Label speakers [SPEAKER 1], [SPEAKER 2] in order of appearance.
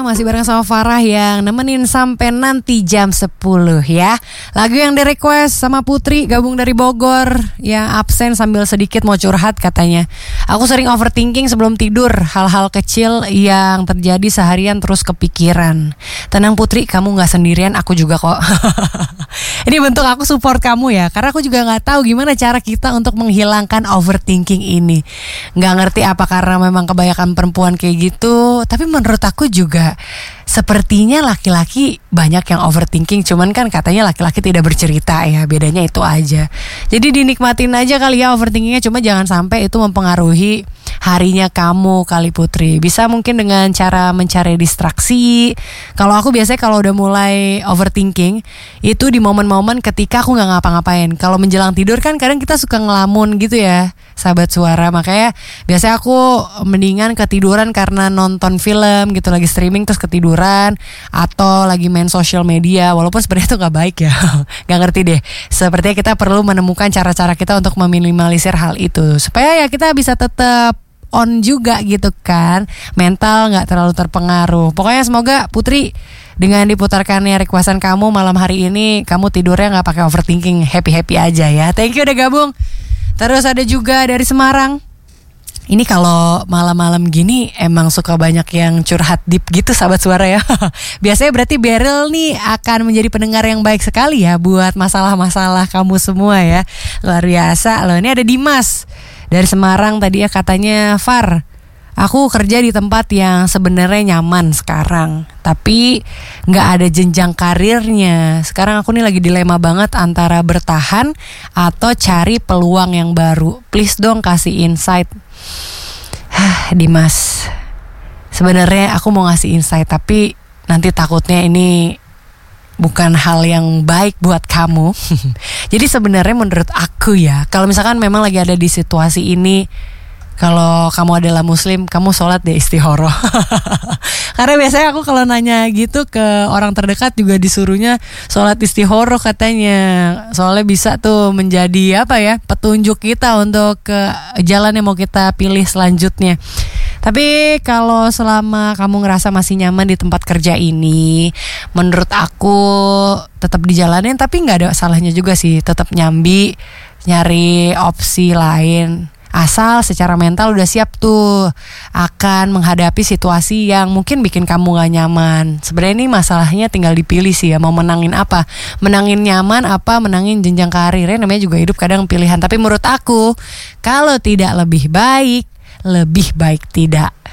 [SPEAKER 1] masih bareng sama Farah yang nemenin sampai nanti jam 10 ya. Lagu yang di request sama Putri gabung dari Bogor yang absen sambil sedikit mau curhat katanya. Aku sering overthinking sebelum tidur, hal-hal kecil yang terjadi seharian terus kepikiran. Tenang Putri, kamu gak sendirian, aku juga kok. Ini bentuk aku support kamu ya, karena aku juga gak tahu gimana cara kita untuk menghilangkan overthinking ini. Gak ngerti apa karena memang kebanyakan perempuan kayak gitu, tapi menurut aku juga sepertinya laki-laki banyak yang overthinking. Cuman kan katanya laki-laki tidak bercerita ya, bedanya itu aja. Jadi dinikmatin aja kali ya overthinkingnya, cuma jangan sampai itu mempengaruhi harinya kamu kali Putri. Bisa mungkin dengan cara mencari distraksi. Kalau aku biasanya kalau udah mulai overthinking itu di momen-momen ketika aku gak ngapa-ngapain. Kalau menjelang tidur kan kadang kita suka ngelamun gitu ya sahabat suara. Makanya biasanya aku mendingan ketiduran karena nonton film gitu, lagi streaming terus ketiduran, atau lagi main social media. Walaupun sebenarnya itu gak baik ya. Gak ngerti deh. Sepertinya kita perlu menemukan cara-cara kita untuk meminimalisir hal itu, supaya ya kita bisa tetap on juga gitu kan, mental gak terlalu terpengaruh. Pokoknya semoga Putri dengan diputarkannya requestan kamu malam hari ini, kamu tidurnya gak pakai overthinking, happy-happy aja ya. Thank you udah gabung. Terus ada juga dari Semarang. Ini kalau malam-malam gini emang suka banyak yang curhat deep gitu sahabat suara ya. Biasanya berarti Beryl nih akan menjadi pendengar yang baik sekali ya buat masalah-masalah kamu semua ya. Luar biasa loh. Ini ada Dimas dari Semarang tadi ya, katanya, Far, aku kerja di tempat yang sebenarnya nyaman sekarang, tapi gak ada jenjang karirnya. Sekarang aku nih lagi dilema banget antara bertahan atau cari peluang yang baru. Please dong kasih insight. Dimas, sebenarnya aku mau ngasih insight, tapi nanti takutnya ini bukan hal yang baik buat kamu. Jadi sebenarnya menurut aku ya, kalau misalkan memang lagi ada di situasi ini, kalau kamu adalah muslim, kamu sholat deh istikharah. Karena biasanya aku kalau nanya gitu ke orang terdekat juga disuruhnya sholat istikharah katanya. Soalnya bisa tuh menjadi petunjuk kita untuk ke jalan yang mau kita pilih selanjutnya. Tapi kalau selama kamu ngerasa masih nyaman di tempat kerja ini, menurut aku tetap dijalanin, tapi gak ada salahnya juga sih tetap nyari opsi lain. Asal secara mental udah siap tuh akan menghadapi situasi yang mungkin bikin kamu gak nyaman. Sebenarnya ini masalahnya tinggal dipilih sih ya, mau menangin apa. Menangin nyaman apa menangin jenjang karirnya, namanya juga hidup kadang pilihan. Tapi menurut aku, kalau tidak lebih baik tidak.